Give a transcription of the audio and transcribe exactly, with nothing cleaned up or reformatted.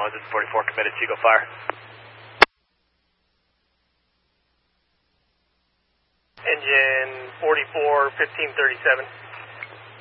London forty-four committed, Seagull Fire. Engine forty-four fifteen thirty-seven.